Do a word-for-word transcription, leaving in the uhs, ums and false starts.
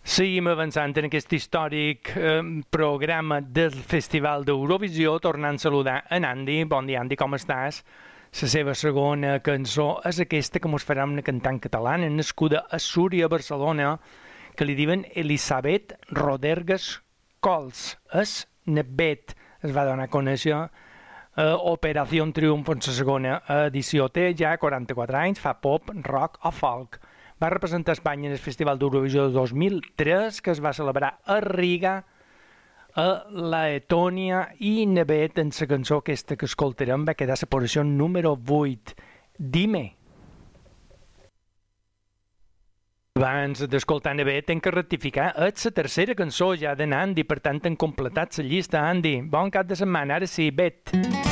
Seguim avançant en aquest històric eh, programa del Festival d'Eurovisió, tornant a saludar en Andy. Bon dia, Andy, com estàs? La seva segona cançó és aquesta que mos farà una cantant catalana nascuda a Súria, Barcelona, que li diuen Elisabet Rodergues Cols. És Nebet, es va donar a conèixer a Operació Triomf en la segona edició. Té ja quaranta-quatre anys, fa pop, rock o folk. Va representar Espanya en el Festival d'Eurovisió de dos mil tres, que es va celebrar a Riga, a Letònia, i Nebet, en la cançó aquesta que escoltarem, va quedar a la posició número vuit. Dime. Abans d'escoltar Nebet, hem que rectificar, és la tercera cançó ja d'en Andy, per tant hem completat la llista, Andy. Bon cap de setmana, ara sí, Bet.